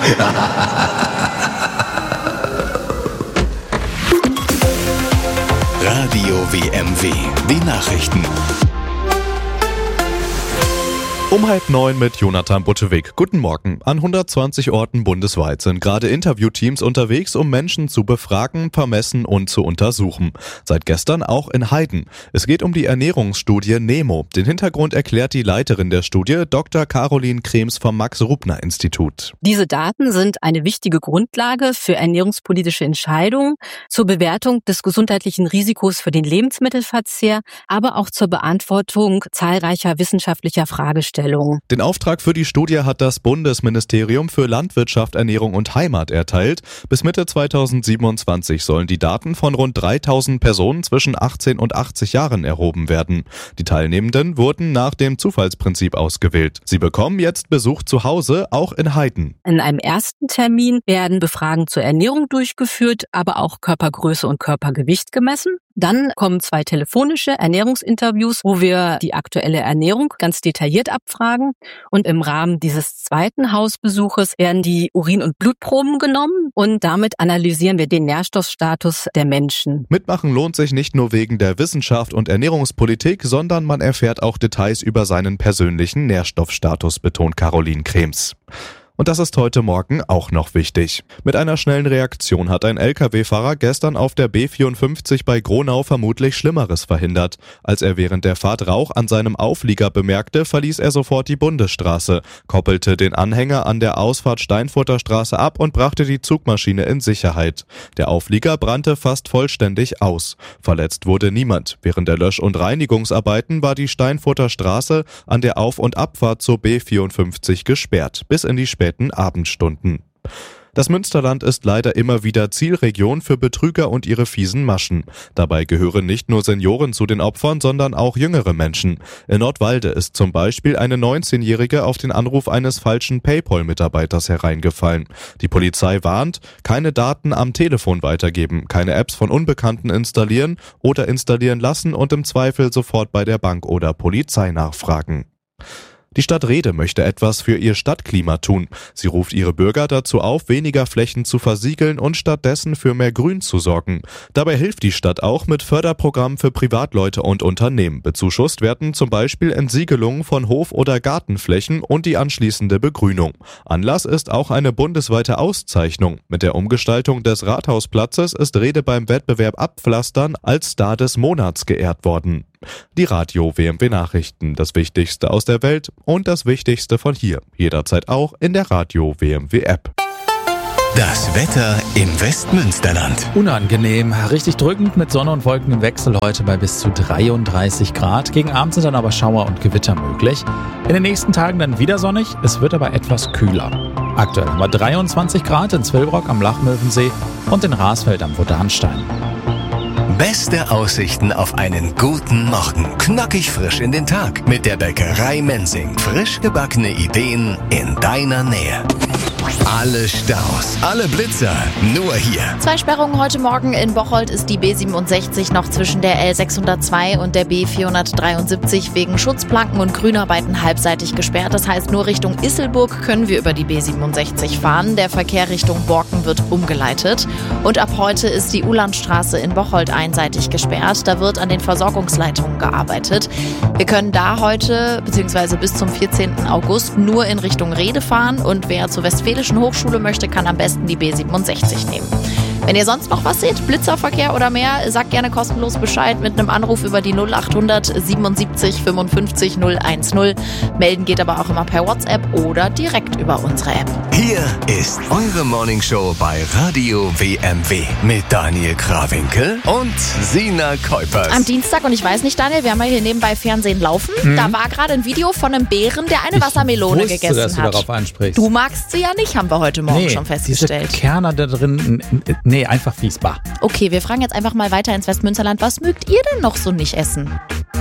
Radio WMW, die Nachrichten. Um 8:30 mit Jonathan Buttewig. Guten Morgen. An 120 Orten bundesweit sind gerade Interviewteams unterwegs, um Menschen zu befragen, vermessen und zu untersuchen. Seit gestern auch in Heiden. Es geht um die Ernährungsstudie NEMO. Den Hintergrund erklärt die Leiterin der Studie, Dr. Caroline Krems vom Max-Rubner-Institut. Diese Daten sind eine wichtige Grundlage für ernährungspolitische Entscheidungen, zur Bewertung des gesundheitlichen Risikos für den Lebensmittelverzehr, aber auch zur Beantwortung zahlreicher wissenschaftlicher Fragestellungen. Den Auftrag für die Studie hat das Bundesministerium für Landwirtschaft, Ernährung und Heimat erteilt. Bis Mitte 2027 sollen die Daten von rund 3000 Personen zwischen 18 und 80 Jahren erhoben werden. Die Teilnehmenden wurden nach dem Zufallsprinzip ausgewählt. Sie bekommen jetzt Besuch zu Hause, auch in Heiden. In einem ersten Termin werden Befragungen zur Ernährung durchgeführt, aber auch Körpergröße und Körpergewicht gemessen. Dann kommen 2 telefonische Ernährungsinterviews, wo wir die aktuelle Ernährung ganz detailliert abfragen. Und im Rahmen dieses zweiten Hausbesuches werden die Urin- und Blutproben genommen und damit analysieren wir den Nährstoffstatus der Menschen. Mitmachen lohnt sich nicht nur wegen der Wissenschaft und Ernährungspolitik, sondern man erfährt auch Details über seinen persönlichen Nährstoffstatus, betont Caroline Krems. Und das ist heute Morgen auch noch wichtig. Mit einer schnellen Reaktion hat ein Lkw-Fahrer gestern auf der B54 bei Gronau vermutlich Schlimmeres verhindert. Als er während der Fahrt Rauch an seinem Auflieger bemerkte, verließ er sofort die Bundesstraße, koppelte den Anhänger an der Ausfahrt Steinfurter Straße ab und brachte die Zugmaschine in Sicherheit. Der Auflieger brannte fast vollständig aus. Verletzt wurde niemand. Während der Lösch- und Reinigungsarbeiten war die Steinfurter Straße an der Auf- und Abfahrt zur B54 gesperrt, bis in die späten Abendstunden. Das Münsterland ist leider immer wieder Zielregion für Betrüger und ihre fiesen Maschen. Dabei gehören nicht nur Senioren zu den Opfern, sondern auch jüngere Menschen. In Nordwalde ist zum Beispiel eine 19-Jährige auf den Anruf eines falschen PayPal-Mitarbeiters hereingefallen. Die Polizei warnt, keine Daten am Telefon weitergeben, keine Apps von Unbekannten installieren oder installieren lassen und im Zweifel sofort bei der Bank oder Polizei nachfragen. Die Stadt Rehde möchte etwas für ihr Stadtklima tun. Sie ruft ihre Bürger dazu auf, weniger Flächen zu versiegeln und stattdessen für mehr Grün zu sorgen. Dabei hilft die Stadt auch mit Förderprogrammen für Privatleute und Unternehmen. Bezuschusst werden zum Beispiel Entsiegelungen von Hof- oder Gartenflächen und die anschließende Begrünung. Anlass ist auch eine bundesweite Auszeichnung. Mit der Umgestaltung des Rathausplatzes ist Rehde beim Wettbewerb Abpflastern als Star des Monats geehrt worden. Die Radio WMW Nachrichten, das Wichtigste aus der Welt und das Wichtigste von hier. Jederzeit auch in der Radio WMW App. Das Wetter im Westmünsterland. Unangenehm, richtig drückend mit Sonne und Wolken im Wechsel heute bei bis zu 33 Grad. Gegen Abend sind dann aber Schauer und Gewitter möglich. In den nächsten Tagen dann wieder sonnig, es wird aber etwas kühler. Aktuell haben wir 23 Grad in Zwillbrock am Lachmöwensee und in Rasfeld am Wodanstein. Beste Aussichten auf einen guten Morgen. Knackig frisch in den Tag mit der Bäckerei Mensing. Frisch gebackene Ideen in deiner Nähe. Alle Staus, alle Blitzer, nur hier. 2 Sperrungen heute Morgen. In Bocholt ist die B67 noch zwischen der L602 und der B473 wegen Schutzplanken und Grünarbeiten halbseitig gesperrt. Das heißt, nur Richtung Isselburg können wir über die B67 fahren. Der Verkehr Richtung Borken wird umgeleitet. Und ab heute ist die Ulandstraße in Bocholt einseitig gesperrt. Da wird an den Versorgungsleitungen gearbeitet. Wir können da heute bzw. bis zum 14. August nur in Richtung Rehde fahren und wer zur Westfälischen Hochschule möchte, kann am besten die B67 nehmen. Wenn ihr sonst noch was seht, Blitzerverkehr oder mehr, sagt gerne kostenlos Bescheid mit einem Anruf über die 0800 77 55 010. Melden geht aber auch immer per WhatsApp oder direkt über unsere App. Hier ist eure Morningshow bei Radio WMW mit Daniel Krawinkel und Sina Kuipers. Am Dienstag, und ich weiß nicht, Daniel, wir haben ja hier nebenbei Fernsehen laufen, da war gerade ein Video von einem Bären, der eine Wassermelone gegessen dass du hat. darauf ansprichst. Du magst sie ja nicht, haben wir heute Morgen schon festgestellt. Diese Kerner da drin, nee, einfach fiesbar. Okay, wir fragen jetzt einfach mal weiter ins Westmünsterland. Was mögt ihr denn noch so nicht essen?